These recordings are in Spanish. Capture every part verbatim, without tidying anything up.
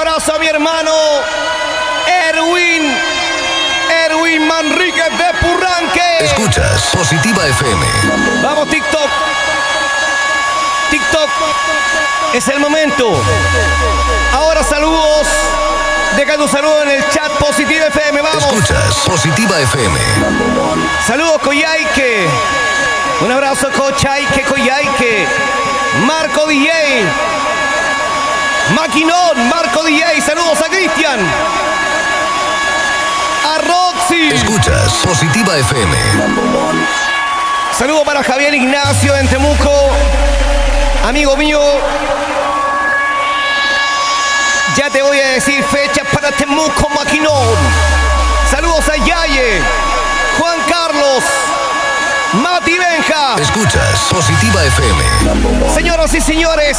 abrazo a mi hermano Erwin, Erwin Manríquez de Purranque. Escuchas Positiva F M. Vamos TikTok, TikTok, es el momento. Ahora saludos, deja tu saludo en el chat Positiva F M, vamos. Escuchas Positiva F M. Saludos Coyhaique, un abrazo Cochaique, Coyhaique, Marco D J, Maquinón, Marco D J, saludos a Cristian, a Roxy. Escuchas Positiva F M. Saludos para Javier Ignacio en Temuco, amigo mío. Ya te voy a decir fechas para Temuco, Maquinón. Saludos a Yaye, Juan Carlos, Mati Benja. Escuchas Positiva F M. Señoras y señores,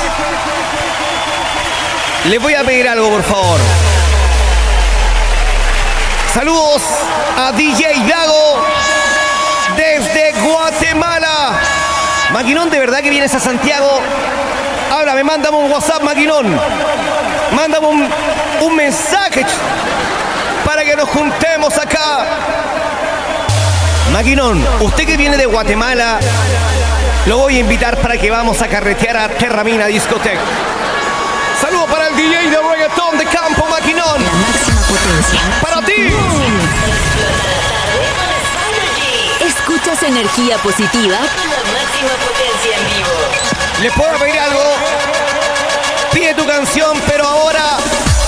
les voy a pedir algo, por favor. Saludos a D J Dago desde Guatemala. Maquinón, ¿de verdad que vienes a Santiago? Háblame, mándame un WhatsApp, Maquinón. Mándame un, un mensaje para que nos juntemos acá. Maquinón, usted que viene de Guatemala, lo voy a invitar para que vamos a carretear a Terramina Discoteca. Saludos para el D J de reggaetón de campo, Maquinón. La máxima potencia. Para ti. Escuchas energía positiva con la máxima potencia en vivo. ¿Les puedo pedir algo? Pide tu canción, pero ahora